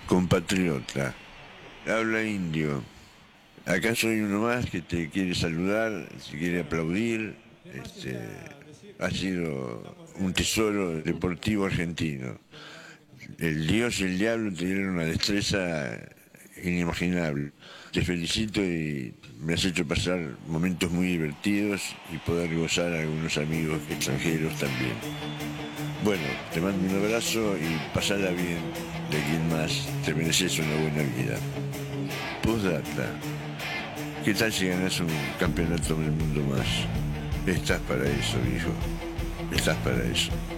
compatriota, habla indio. Acá soy uno más que te quiere saludar, te quiere aplaudir. Ha sido un tesoro deportivo argentino. El Dios y el diablo te dieron una destreza inimaginable. Te felicito y me has hecho pasar momentos muy divertidos y poder gozar a algunos amigos extranjeros también. Bueno, te mando un abrazo y pasala bien de quien más. Te mereces una buena vida. Postdata. ¿Qué tal si ganas un campeonato del mundo más? Estás para eso, hijo. Estás para eso.